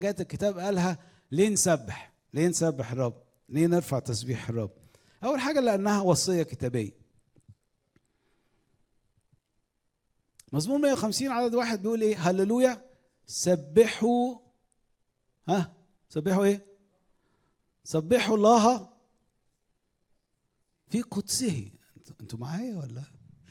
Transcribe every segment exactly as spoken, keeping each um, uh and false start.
جاءت الكتاب قالها ليه نسبح؟ ليه نسبح الرب؟ ليه نرفع تسبيح الرب؟ أول حاجة لأنها وصية كتابية. مزمور مئة وخمسين عدد واحد بيقول إيه؟ هللويا سبحوا، ها سبحوا إيه؟ سبحوا الله في قدسه. أنتوا معايا ولا؟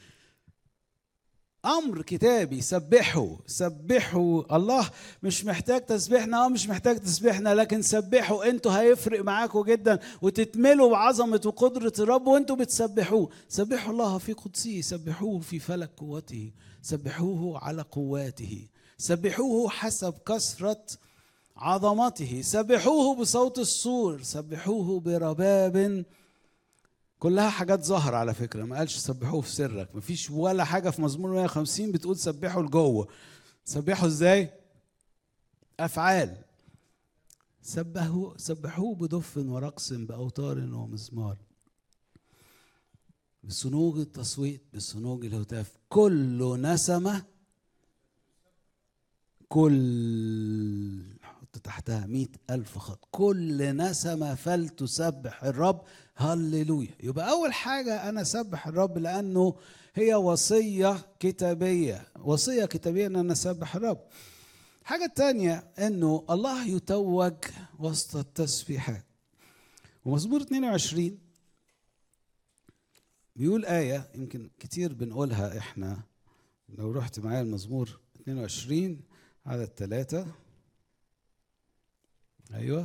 أمر كتابي، سبحوا سبحوا الله. مش محتاج تسبيحنا، اه مش محتاج تسبيحنا، لكن سبحوا. انتوا هيفرق معاكم جدا وتتملوا بعظمة وقدرة الرب وانتوا بتسبحوه. سبحوا الله في قدسه، سبحوه في فلك قوته، سبحوه على قواته، سبحوه حسب كثرة عظمته، سبحوه بصوت السور، سبحوه برباب. كلها حاجات ظاهرة على فكرة، ما قالش سبحوه في سرك. مفيش ولا حاجة في مزمور مئة وخمسين بتقول سبحوا لجوه. سبحوا ازاي؟ أفعال. سبحوا سبحوه بدف ورقص بأوتار ومزمار، بصنوج التصويت، بصنوج الهتاف، كل نسمة، كل حط تحتها مئة ألف خط، كل نسمة فلتسبح الرب هللويا. يبقى أول حاجة أنا أسبح الرب لأنه هي وصية كتابية، وصية كتابية أن أنا أسبح الرب. حاجة تانية أنه الله يتوج وسط التسبيحات. ومزمور اثنين وعشرين بيقول آية يمكن كتير بنقولها إحنا، لو رحت معايا المزمور اثنين وعشرين عدد ثلاثة، أيوة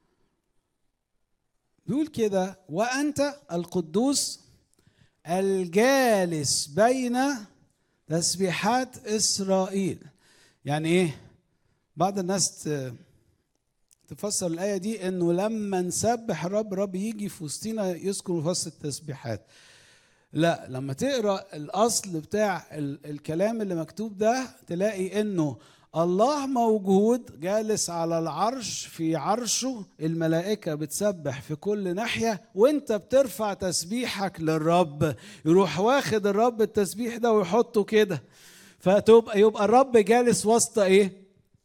بيقول كده: وأنت القدوس الجالس بين تسبيحات إسرائيل. يعني إيه؟ بعض الناس تفسر الآية دي إنه لما نسبح الرب، رب يجي في وسطنا يذكر في وسط التسبيحات. لا، لما تقرأ الأصل بتاع الكلام اللي مكتوب ده تلاقي إنه الله موجود جالس على العرش، في عرشه الملائكة بتسبح في كل ناحية، وانت بترفع تسبيحك للرب، يروح واخد الرب التسبيح ده ويحطه كده، فتبقى يبقى الرب جالس وسط ايه؟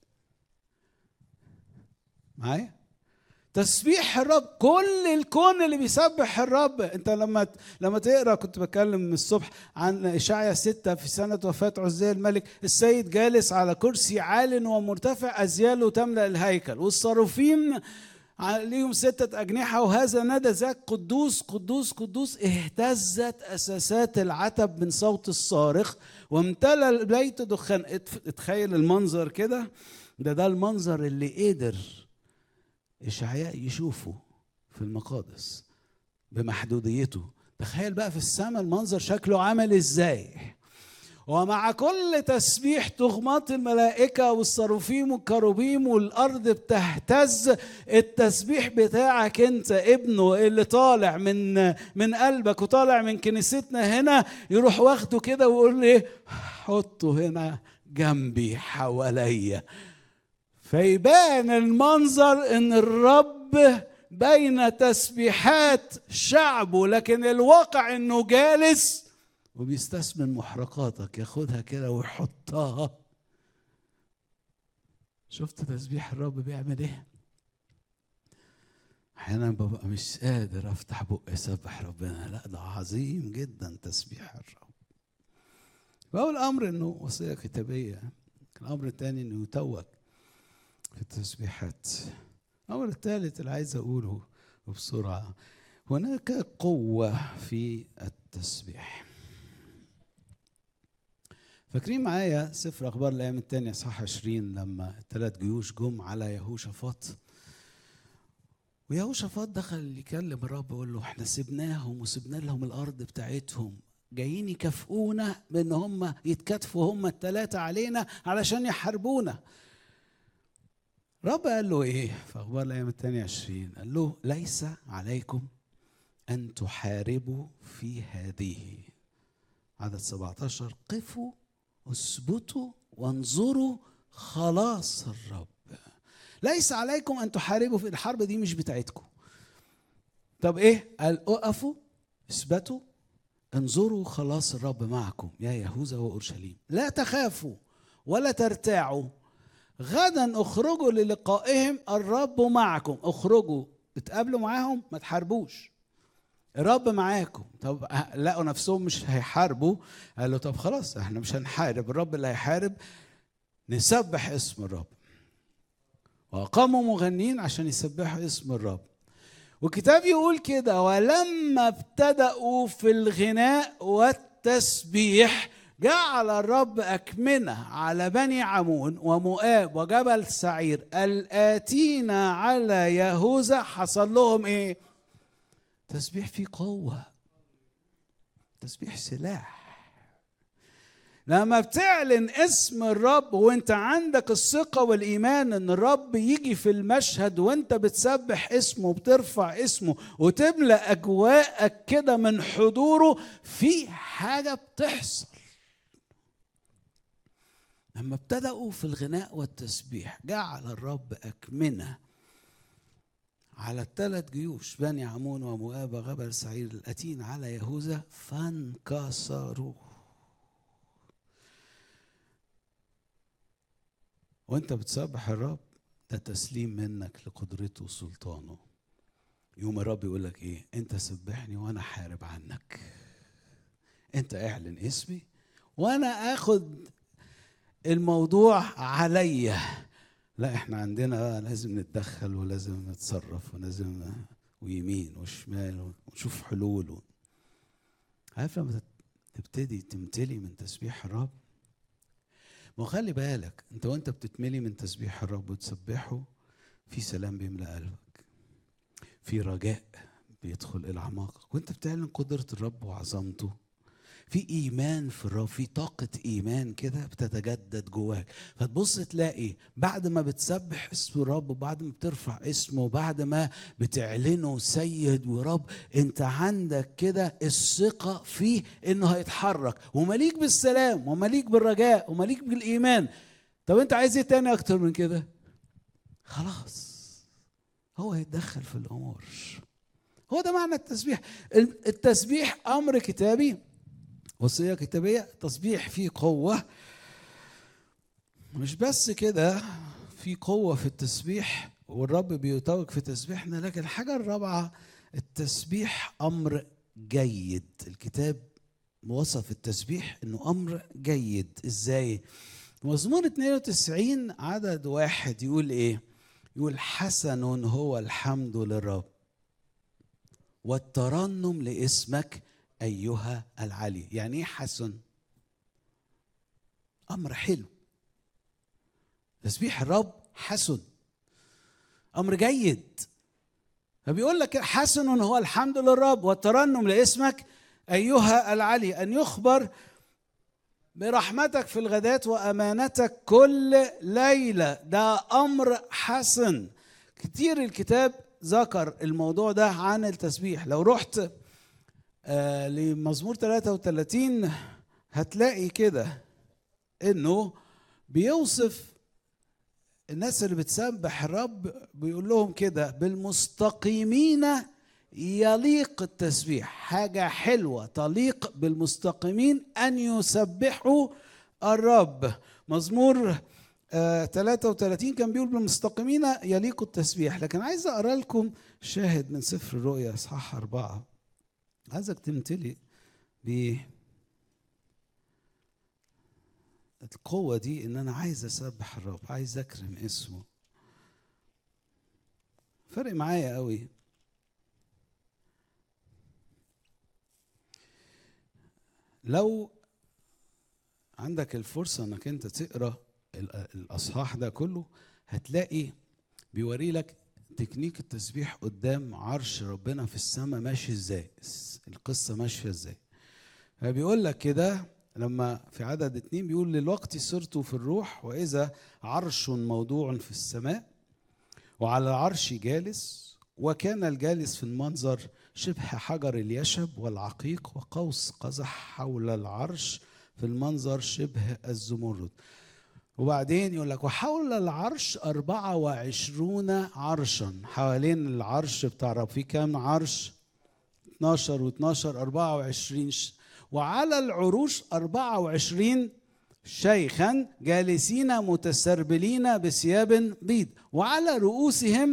معايا؟ تسبيح الرب، كل الكون اللي بيسبح الرب. انت لما لما تقرا، كنت بتكلم من الصبح عن اشعياء ستة في سنه وفاه عزية الملك، السيد جالس على كرسي عال ومرتفع، ازياله تملا الهيكل، والصاروفين ليهم ستة أجنحة، وهذا ندى ذاك قدوس قدوس قدوس. اهتزت أساسات العتب من صوت الصارخ وامتلأ البيت دخان. اتخيل المنظر كده، ده ده المنظر اللي قدر إشعياء يشوفه في المقادس بمحدوديته. تخيل بقى في السماء المنظر شكله عامل ازاي. ومع كل تسبيح تغمط الملائكة والصاروفيم والكروبيم والأرض بتهتز. التسبيح بتاعك انت ابنه اللي طالع من من قلبك وطالع من كنيستنا هنا، يروح واخده كده ويقول لي حطه هنا جنبي حواليا، فيبان المنظر ان الرب بين تسبيحات شعبه، لكن الواقع انه جالس وبيستثمن محرقاتك، ياخدها كده ويحطها. شفت تسبيح الرب بيعمل ايه؟ احيانا ببقى مش قادر افتح بقي اسبح ربنا، لا ده عظيم جدا تسبيح الرب. فاول امر انه وصيه كتابيه. الامر الثاني انه يتوج في التسبيحات. الامر الثالث اللي عايز اقوله بسرعه: هناك قوه في التسبيح. فاكرين معايا سفر اخبار الايام الثانيه اصحاح عشرين لما الثلاث جيوش جم على يهوشافاط، ويهوشافاط دخل يكلم الرب ويقول له احنا سبناهم وسبنا لهم الارض بتاعتهم، جايين يكافئونا بان هم يتكاتفوا هم الثلاثه علينا علشان يحاربونا. رب قال له ايه في اخبار الايام الثانيه عشرين؟ قال له ليس عليكم ان تحاربوا في هذه. عدد سبعة عشر: قفوا اثبتوا وانظروا خلاص الرب. ليس عليكم ان تحاربوا في الحرب، دي مش بتاعتكم. طب ايه؟ قال اقفوا اثبتوا انظروا خلاص الرب معكم يا يهوذا واورشليم، لا تخافوا ولا ترتاعوا، غدا اخرجوا للقائهم الرب معكم. اخرجوا اتقابلوا معاهم، ما تحاربوش، الرب معاكم. طب لقوا نفسهم مش هيحاربوا، قالوا طب خلاص احنا مش هنحارب، الرب اللي هيحارب، نسبح اسم الرب. وقاموا مغنين عشان يسبحوا اسم الرب. والكتاب يقول كده: ولما ابتدأوا في الغناء والتسبيح جعل الرب أكمنة على بني عمون ومؤاب وجبل سعير الآتين على يهوذا. حصل لهم ايه؟ تسبيح فيه قوة، تسبيح سلاح. لما بتعلن اسم الرب وانت عندك الثقة والإيمان ان الرب يجي في المشهد وانت بتسبح اسمه وبترفع اسمه وتملأ أجواءك كده من حضوره، في حاجة بتحصل. لما ابتدأوا في الغناء والتسبيح جعل الرب أكمنة على الثلاث جيوش بني عمون ومؤاب وجبل سعير الآتين على يهوذا فانكسروا. وانت بتسبح الرب ده تسليم منك لقدرته وسلطانه. يوم الرب يقول لك ايه؟ انت سبحني وانا حارب عنك، انت اعلن اسمي وانا اخد الموضوع عليا. لا احنا عندنا لازم نتدخل ولازم نتصرف ولازم ويمين وشمال ونشوف حلول. عارف لما تبتدي تمتلي من تسبيح الرب، ما خلي بالك انت وانت بتتملي من تسبيح الرب وتسبحه، في سلام بيملأ قلبك، في رجاء بيدخل الى اعماقك وانت بتعلن قدرة الرب وعظمته، في ايمان في الرب، في طاقة ايمان كده بتتجدد جواك. فتبص تلاقي بعد ما بتسبح اسم الرب وبعد ما بترفع اسمه وبعد ما بتعلنه سيد ورب، انت عندك كده الثقة فيه انه هيتحرك ومليك بالسلام ومليك بالرجاء ومليك بالايمان. طب انت عايز ايه تاني اكتر من كده؟ خلاص هو هيتدخل في الامور. هو ده معنى التسبيح. التسبيح امر كتابي، وصية كتابية، تسبيح فيه قوة. مش بس كده، في قوة في التسبيح والرب بيتوج في تسبيحنا، لكن الحاجة الرابعة التسبيح أمر جيد. الكتاب وصف التسبيح إنه أمر جيد. إزاي؟ مزمور اثنين وتسعين عدد واحد يقول إيه؟ يقول حسن هو الحمد للرب والترنم لاسمك أيها العلي. يعني إيه حسن؟ أمر حلو. تسبيح الرب حسن، أمر جيد. فبيقول لك حسن هو الحمد للرب والترنم لاسمك أيها العلي، أن يخبر برحمتك في الغداة وأمانتك كل ليلة. ده أمر حسن. كتير الكتاب ذكر الموضوع ده عن التسبيح. لو رحت آه لمزمور ثلاثة وثلاثين هتلاقي كده انه بيوصف الناس اللي بتسبح الرب، بيقول لهم كده بالمستقيمين يليق التسبيح. حاجة حلوة تليق بالمستقيمين أن يسبحوا الرب. مزمور آه ثلاثة وثلاثين كان بيقول بالمستقيمين يليق التسبيح. لكن عايز أقرأ لكم شاهد من سفر الرؤيا إصحاح أربعة. عايزك تمتلي بالقوة دي، إن أنا عايز أسبح الرب، عايز أكرم اسمه. فرق معايا قوي لو عندك الفرصة إنك أنت تقرأ الأصحاح ده كله، هتلاقي بيوري لك تكنيك التسبيح قدام عرش ربنا في السماء ماشي ازاي، القصة ماشية ازاي. فبيقول لك كده لما في عدد اتنين بيقول للوقت صرت في الروح وإذا عرش موضوع في السماء وعلى العرش جالس، وكان الجالس في المنظر شبه حجر اليشب والعقيق وقوس قزح حول العرش في المنظر شبه الزمرد. وبعدين يقول لك وحول العرش أربعة وعشرون عرشا. حوالين العرش بتاع رب في كام عرش؟ اثناشر واثناشر أربعة وعشرين. وعلى العروش أربعة وعشرين شيخا جالسين متسربلين بثياب بيض وعلى رؤوسهم